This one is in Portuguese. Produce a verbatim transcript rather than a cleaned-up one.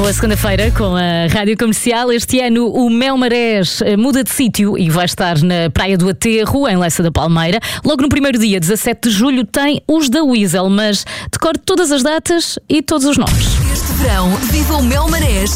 Boa segunda-feira com a Rádio Comercial. Este ano o Mel Marés muda de sítio e vai estar na Praia do Aterro, em Leça da Palmeira. Logo no primeiro dia, dezassete de julho, tem os da Weasel, mas decore todas as datas e todos os nomes. Este verão, viva o Mel Marés